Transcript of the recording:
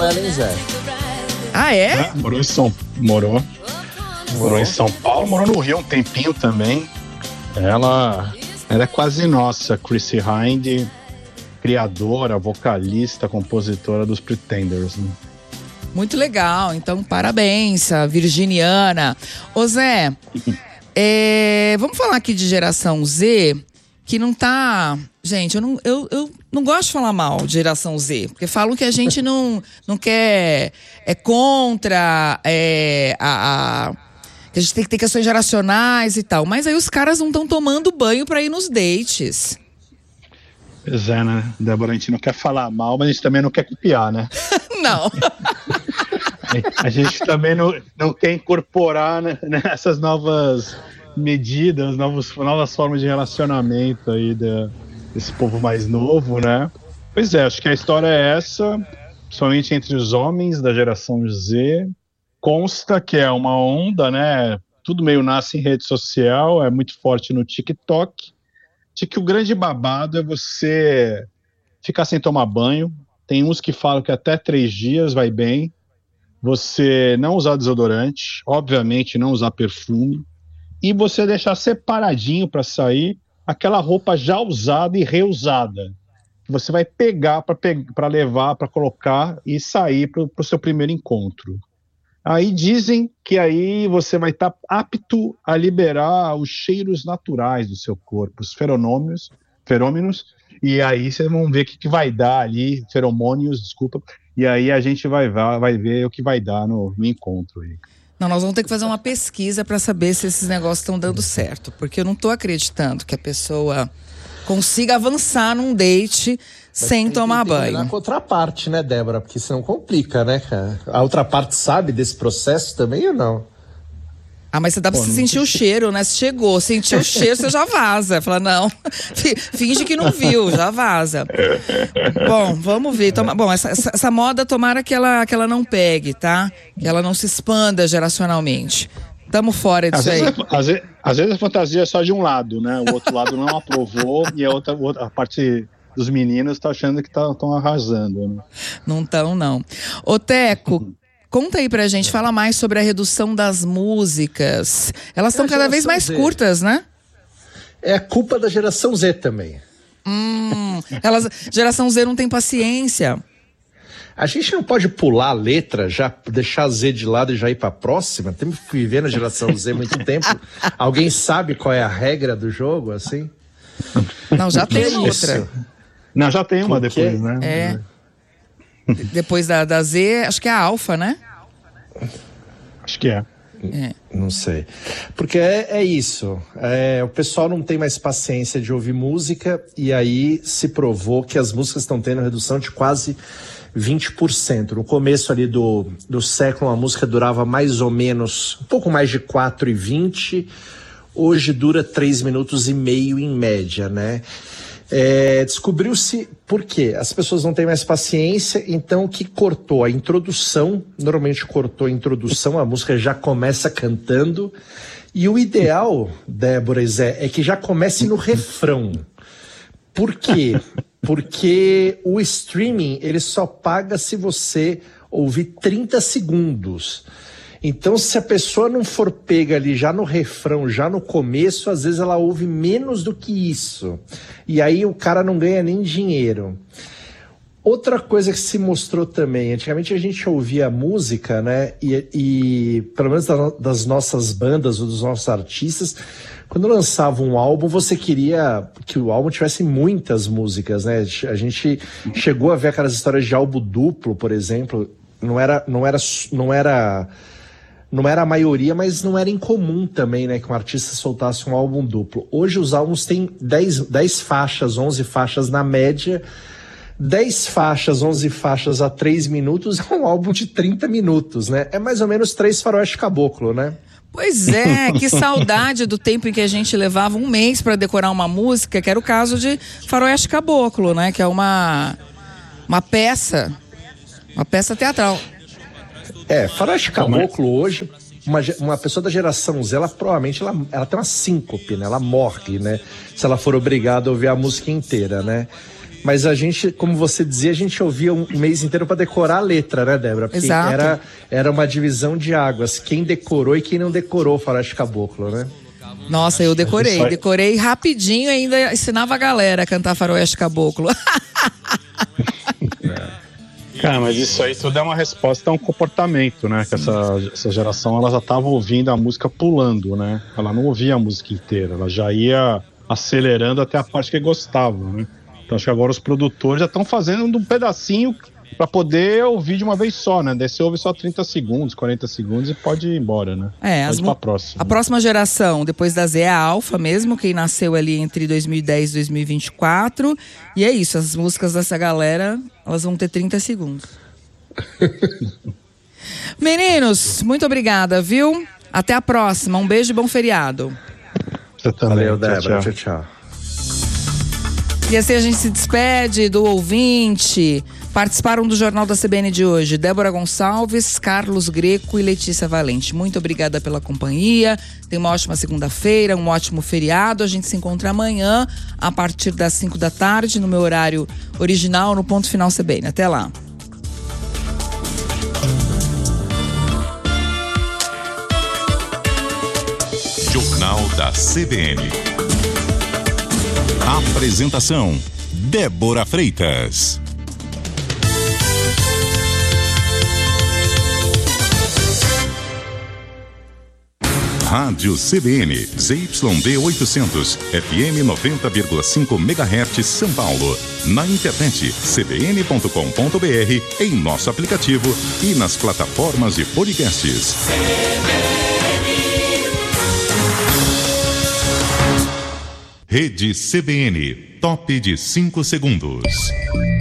ela, hein, Zé? Ah, é? Morou em São Paulo, morou no Rio um tempinho também. Ela é quase nossa, Chrissie Hynde, criadora, vocalista, compositora dos Pretenders, né? Muito legal, então parabéns, a virginiana. Ô Zé, vamos falar aqui de geração Z, que não tá... Gente, eu não gosto de falar mal de geração Z, porque falam que a gente não quer... É contra... que a gente tem que ter questões geracionais e tal. Mas aí os caras não estão tomando banho pra ir nos dates. Pois é, né, Débora? A gente não quer falar mal, mas a gente também não quer copiar, né? Não. A gente também não quer incorporar, né, essas novas medidas, novas formas de relacionamento aí desse povo mais novo, né? Pois é, acho que a história é essa, somente entre os homens da geração Z. Consta que é uma onda, né? Tudo meio nasce em rede social, é muito forte no TikTok. De que o grande babado é você ficar sem tomar banho. Tem uns que falam que até 3 dias vai bem. Você não usar desodorante, obviamente não usar perfume, e você deixar separadinho para sair aquela roupa já usada e reusada. Você vai pegar para levar, para colocar e sair para o seu primeiro encontro. Aí dizem que aí você vai estar apto a liberar os cheiros naturais do seu corpo, os feromônios, e aí vocês vão ver o que vai dar ali, feromônios, desculpa, e aí a gente vai ver o que vai dar no encontro aí. Não, nós vamos ter que fazer uma pesquisa para saber se esses negócios estão dando certo, porque eu não estou acreditando que a pessoa consiga avançar num date sem tomar banho. Na contraparte, né, Débora? Porque senão complica, né, cara? A outra parte sabe desse processo também ou não? Ah, mas você dá pra você sentir o cheiro, né? Se chegou, sentiu o cheiro, você já vaza. Fala, não, finge que não viu, já vaza. Bom, vamos ver. Bom, essa moda, tomara que ela não pegue, tá? Que ela não se expanda geracionalmente. Tamo fora disso aí. Às vezes a fantasia é só de um lado, né? O outro lado não aprovou e a parte dos meninos tá achando que estão arrasando, né? Não estão, não. Ô, Teco, conta aí pra gente, fala mais sobre a redução das músicas. Elas estão cada vez mais curtas, né? É culpa da geração Z também. Geração Z não tem paciência. A gente não pode pular a letra, já deixar a Z de lado e já ir pra próxima? Temos que viver na geração Z há muito tempo. Alguém sabe qual é a regra do jogo, assim? Não, já tem uma outra. Não, já tem uma depois, né? É. Depois da Z, acho que é a Alfa, né? Acho que é. Não sei. Porque é isso. O pessoal não tem mais paciência de ouvir música e aí se provou que as músicas estão tendo redução de quase 20%. No começo ali do século, a música durava mais ou menos um pouco mais de 4:20. Hoje dura 3 minutos e meio em média, né? Descobriu-se por quê? As pessoas não têm mais paciência, então que cortou a introdução, normalmente cortou a introdução, a música já começa cantando, e o ideal, Débora e Zé, é que já comece no refrão. Por quê? Porque o streaming, ele só paga se você ouvir 30 segundos. Então, se a pessoa não for pega ali já no refrão, já no começo, às vezes ela ouve menos do que isso. E aí o cara não ganha nem dinheiro. Outra coisa que se mostrou também, antigamente a gente ouvia música, né? E pelo menos das nossas bandas ou dos nossos artistas, quando lançava um álbum, você queria que o álbum tivesse muitas músicas, né? A gente chegou a ver aquelas histórias de álbum duplo, por exemplo. Não era a maioria, mas não era incomum também, né, que um artista soltasse um álbum duplo. Hoje os álbuns têm 10 faixas, 11 faixas na média. 10 faixas, 11 faixas a 3 minutos é um álbum de 30 minutos, né? É mais ou menos 3 faroeste caboclo, né? Pois é, que saudade do tempo em que a gente levava um mês para decorar uma música, que era o caso de Faroeste Caboclo, né? Que é uma peça teatral. Faroeste Caboclo hoje, uma pessoa da geração Z, ela provavelmente ela tem uma síncope, né? Ela morre, né? Se ela for obrigada a ouvir a música inteira, né? mas a gente, como você dizia, a gente ouvia um mês inteiro para decorar a letra, né, Débora? Porque Exato. era uma divisão de águas, quem decorou e quem não decorou o Faroeste Caboclo, né? Nossa, eu decorei rapidinho e ainda ensinava a galera a cantar Faroeste Caboclo. Cara, mas isso aí tudo é uma resposta a um comportamento, né? Que essa geração, ela já tava ouvindo a música pulando, né? Ela não ouvia a música inteira, ela já ia acelerando até a parte que gostava, né? Então acho que agora os produtores já estão fazendo um pedacinho para poder ouvir de uma vez só, né? Daí você ouve só 30 segundos, 40 segundos e pode ir embora, né? Pode ir pra próxima. A próxima geração, depois da Z, é a Alfa mesmo, quem nasceu ali entre 2010 e 2024. E é isso, as músicas dessa galera, elas vão ter 30 segundos. Meninos, muito obrigada, viu? Até a próxima, um beijo e bom feriado. Você também. Valeu, Débora. Tchau. E assim a gente se despede do ouvinte. Participaram do Jornal da CBN de hoje Débora Gonçalves, Carlos Greco e Letícia Valente. Muito obrigada pela companhia. Tenha uma ótima segunda-feira, um ótimo feriado. A gente se encontra amanhã a partir das 5 da tarde no meu horário original no Ponto Final CBN. Até lá. Jornal da CBN. Apresentação: Débora Freitas. Rádio CBN, ZYD 800, FM 90,5 MHz, São Paulo. Na internet, cbn.com.br, em nosso aplicativo e nas plataformas de podcasts. Rede CBN, top de 5 segundos.